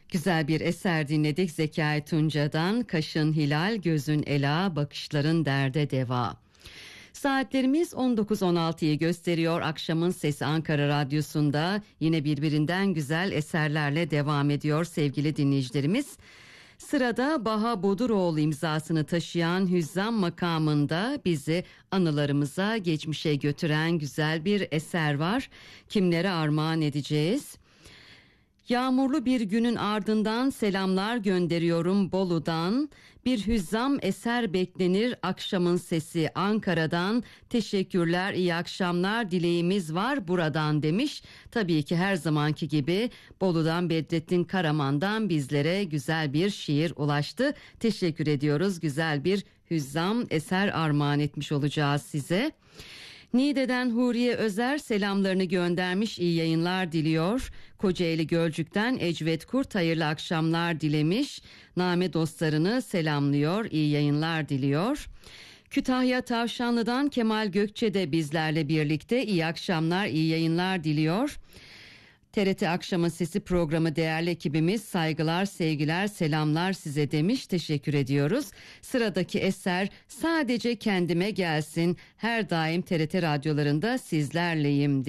Güzel bir eser dinledik Zekai Tunca'dan. Kaşın hilal, gözün ela, bakışların derde deva. Saatlerimiz 19.16'yı gösteriyor. Akşamın Sesi Ankara Radyosu'nda yine birbirinden güzel eserlerle devam ediyor sevgili dinleyicilerimiz. Sırada Baha Boduroğlu imzasını taşıyan Hüzzam makamında bizi anılarımıza, geçmişe götüren güzel bir eser var. Kimlere armağan edeceğiz? Yağmurlu bir günün ardından selamlar gönderiyorum Bolu'dan. Bir hüzzam eser beklenir akşamın sesi Ankara'dan. Teşekkürler, iyi akşamlar dileğimiz var buradan demiş. Tabii ki her zamanki gibi Bolu'dan Bedrettin Karaman'dan bizlere güzel bir şiir ulaştı. Teşekkür ediyoruz, güzel bir hüzzam eser armağan etmiş olacağız size. Niğde'den Huriye Özer selamlarını göndermiş, iyi yayınlar diliyor. Kocaeli Gölcük'ten Ecvet Kurt hayırlı akşamlar dilemiş. Name dostlarını selamlıyor, iyi yayınlar diliyor. Kütahya Tavşanlı'dan Kemal Gökçe de bizlerle birlikte iyi akşamlar, iyi yayınlar diliyor. TRT Akşamın Sesi programı değerli ekibimiz saygılar, sevgiler, selamlar size demiş. Teşekkür ediyoruz. Sıradaki eser Sadece Kendime Gelsin. Her daim TRT radyolarında sizlerleyim